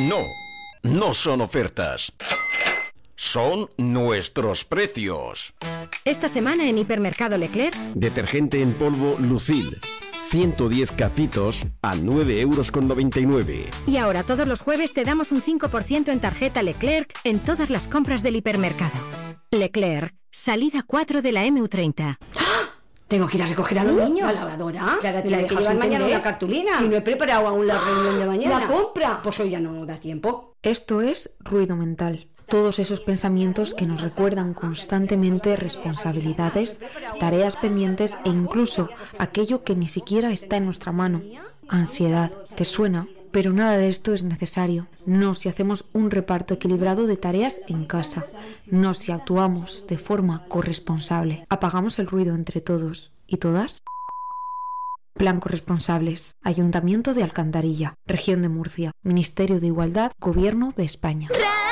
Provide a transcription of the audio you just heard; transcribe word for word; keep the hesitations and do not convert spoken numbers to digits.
No, no son ofertas. Son nuestros precios. Esta semana en Hipermercado Leclerc. Detergente en polvo Lucil. ciento diez cacitos a nueve euros con noventa y nueve. Y ahora todos los jueves te damos un cinco por ciento en tarjeta Leclerc en todas las compras del hipermercado. Leclerc, salida cuatro de la eme u treinta. ¡Ah! Tengo que ir a recoger a los Uh, niños. ¿La lavadora? Clara, ¿Y la de que llevar mañana una cartulina? Y no he preparado aún la reunión de mañana. ¿La compra? Pues hoy ya no da tiempo. Esto es ruido mental. Todos esos pensamientos que nos recuerdan constantemente responsabilidades, tareas pendientes e incluso aquello que ni siquiera está en nuestra mano. Ansiedad, ¿te suena? Pero nada de esto es necesario. No si hacemos un reparto equilibrado de tareas en casa. No si actuamos de forma corresponsable. Apagamos el ruido entre todos y todas. Plan Corresponsables. Ayuntamiento de Alcantarilla. Región de Murcia. Ministerio de Igualdad. Gobierno de España.